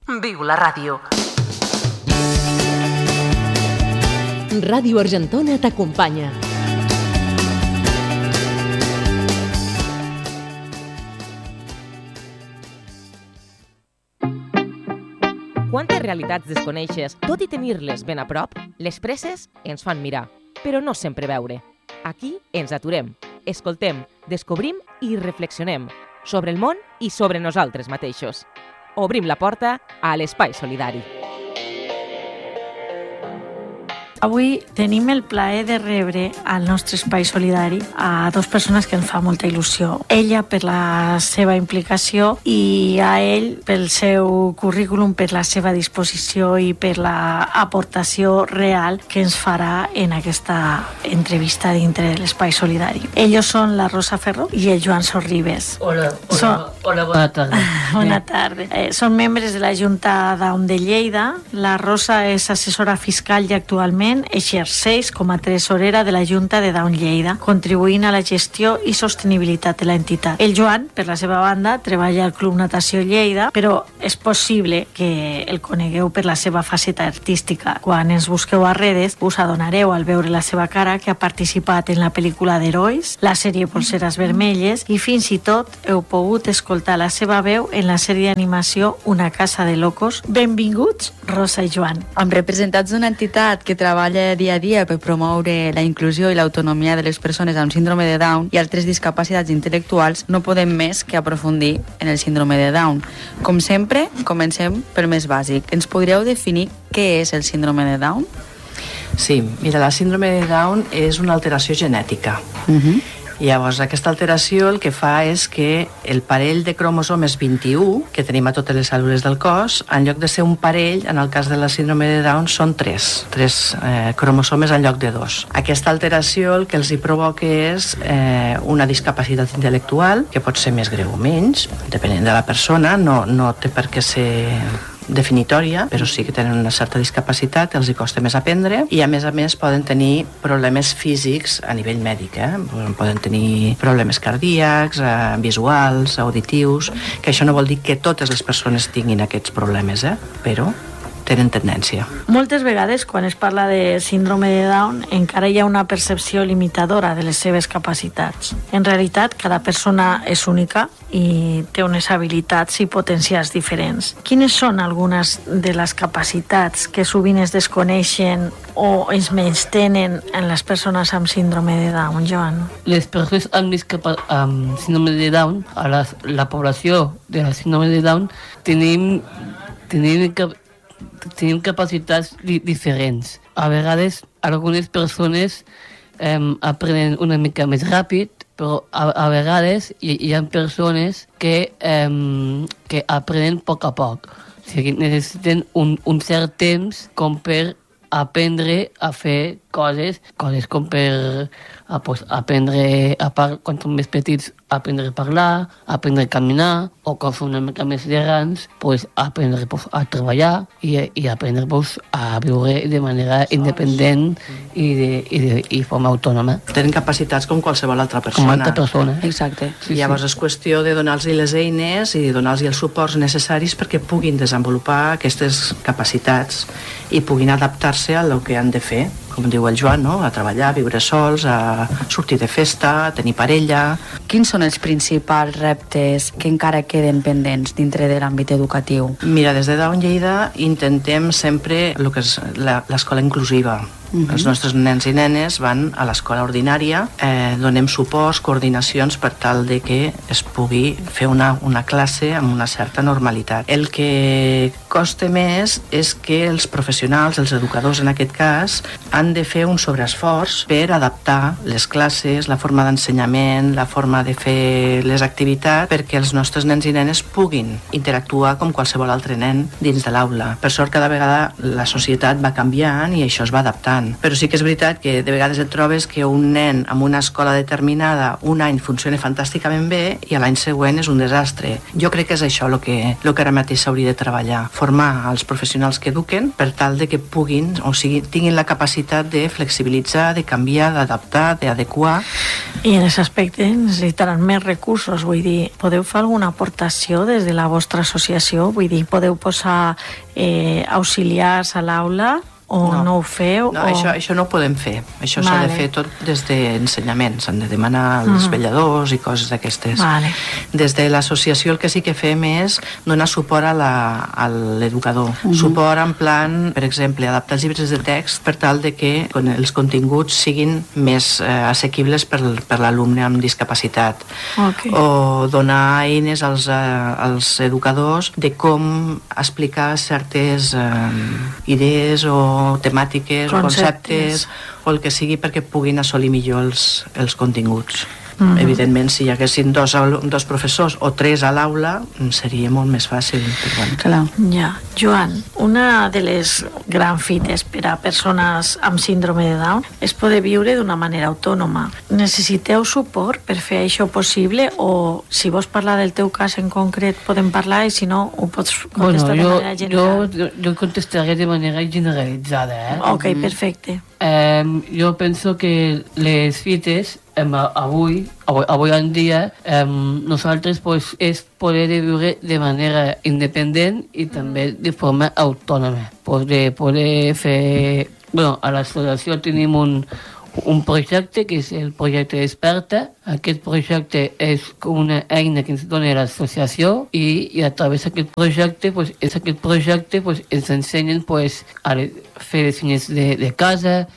Viu la ràdio. Ràdio Argentona t'acompanya. Quantes realitats desconeixes, tot i tenir-les ben a prop, les presses ens fan mirar, però no sempre veure. Aquí ens aturem, escoltem, descobrim i reflexionem sobre el món i sobre nosaltres mateixos. Obrim la porta a l'Espai Solidari. Avui tenim el plaer de rebre al nostre Espai Solidari a dues persones que ens fa molta il·lusió. Ella per la seva implicació i a ell pel seu currículum, per la seva disposició i per l'aportació real que ens farà en aquesta entrevista dintre de l'Espai Solidari. Ells són la Rosa Ferro i el Joan Sorribes. Hola, bona tarda. Bona tarda. Són membres de la Junta Down de Lleida. La Rosa és assessora fiscal i actualment exerceix com a tresorera de la Junta de Down Lleida, contribuint a la gestió i sostenibilitat de l'entitat. El Joan, per la seva banda, treballa al Club Natació Lleida, però és possible que el conegueu per la seva faceta artística. Quan ens busqueu a redes, us adonareu al veure la seva cara que ha participat en la pel·lícula d'Herois, la sèrie Polseres Vermelles i fins i tot heu pogut escoltar la seva veu en la sèrie d'animació Una casa de locos. Benvinguts, Rosa i Joan. Amb representants d'una entitat que treballa dia a dia per promoure la inclusió i l'autonomia de les persones amb síndrome de Down i altres discapacitats intel·lectuals, no podem més que aprofundir en el síndrome de Down. Com sempre, comencem pel més bàsic. Ens podríeu definir què és el síndrome de Down? Sí, mira, la síndrome de Down és una alteració genètica. Llavors, aquesta alteració el que fa és que el parell de cromosomes 21, que tenim a totes les cèl·lules del cos, en lloc de ser un parell, en el cas de la síndrome de Down, són tres cromosomes en lloc de 2. Aquesta alteració el que els hi provoca és una discapacitat intel·lectual, que pot ser més greu o menys, depenent de la persona, no té per què ser definitòria, però sí que tenen una certa discapacitat, els hi costa més aprendre i a més poden tenir problemes físics a nivell mèdic, poden tenir problemes cardíacs, visuals, auditius, que això no vol dir que totes les persones tinguin aquests problemes, però tenen tendència. Moltes vegades, quan es parla de síndrome de Down, encara hi ha una percepció limitadora de les seves capacitats. En realitat, cada persona és única i té unes habilitats i potencials diferents. Quines són algunes de les capacitats que sovint es desconeixen o es menystenen en les persones amb síndrome de Down, Joan? Les persones amb síndrome de Down, a la població de la síndrome de Down, tenim capacitats diferents. A vegades, algunes persones aprenen una mica més ràpid, però a vegades hi ha persones que aprenen a poc. O sigui, necessiten un cert temps com per aprendre a fer coses com per aprendre, quan són més petits, aprendre a parlar, aprendre a caminar, o quan són una mica més grans, aprendre a treballar i aprendre a viure de manera independent i forma autònoma. Tenen capacitats com qualsevol altra persona. Com altra persona. Exacte. Sí, llavors és qüestió de donar-los les eines i donar-los els suports necessaris perquè puguin desenvolupar aquestes capacitats i puguin adaptar-se a el que han de fer, com diu el Joan, no? A treballar, a viure sols, a sortir de festa, a tenir parella. Quins són els principals reptes que encara queden pendents dintre de l'àmbit educatiu? Mira, des de Down Lleida intentem sempre el que és l'escola inclusiva. Els nostres nens i nenes van a l'escola ordinària, donem suports, coordinacions per tal de que es pugui fer una classe amb una certa normalitat. El que costa més és que els professionals, els educadors en aquest cas, han de fer un sobreesforç per adaptar les classes, la forma d'ensenyament, la forma de fer les activitats, perquè els nostres nens i nenes puguin interactuar com qualsevol altre nen dins de l'aula. Per sort, cada vegada la societat va canviant i això es va adaptant. endavant. Però sí que és veritat que de vegades et trobes que un nen amb una escola determinada un any funciona fantàsticament bé i a l'any següent és un desastre. Jo crec que és això el que ara mateix s'hauria de treballar, formar els professionals que eduquen per tal de que puguin, o sigui, tinguin la capacitat de flexibilitzar, de canviar, d'adaptar, d'adequar. I en aquest aspecte necessitaran més recursos, vull dir, podeu fer alguna aportació des de la vostra associació? Vull dir, podeu posar auxiliars a l'aula o no ho feu? No, això no ho podem fer. Això s'ha de fer tot des d'ensenyament. S'han de demanar als vetlladors i coses d'aquestes. Des de l'associació el que sí que fem és donar suport a l'educador. Suport en plan, per exemple, adaptar els llibres de text per tal de que els continguts siguin més assequibles per l'alumne amb discapacitat. O donar eines als educadors de com explicar certes idees o temàtiques o conceptes o el que sigui perquè puguin assolir millor els continguts. Evidentment, si hi haguessin dos professors o 3 a l'aula, seria molt més fàcil. Ja. Joan, una de les grans fites per a persones amb síndrome de Down és poder viure d'una manera autònoma. Necessiteu suport per fer això possible o si vols parlar del teu cas en concret podem parlar i si no ho pots contestar de manera general? Jo contestaré de manera generalitzada. Ok, perfecte. Jo penso que les fites avui en dia nosaltres pues, és poder viure de manera independent i també de forma autònoma. Poder fer... a l'associació tenim un projecte que és el projecte Desperta. Aquest projecte és com una eina que ens dona l'associació i a través d'aquest projecte ens ensenyen a fer les feines de casa,